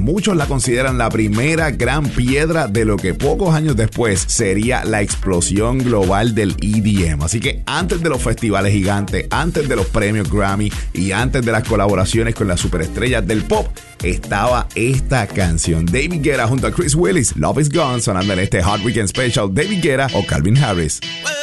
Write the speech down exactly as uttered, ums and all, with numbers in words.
muchos la consideran la primera gran piedra de lo que pocos años después sería la explosión global del E D M. Así que antes de los festivales gigantes, antes de los premios Grammy y antes de las colaboraciones con las superestrellas del pop, estaba esta canción. David Guetta junto a Chris Willis, Love Is Gone, sonando en este Hot Weekend Special. David Guetta o Calvin Harris.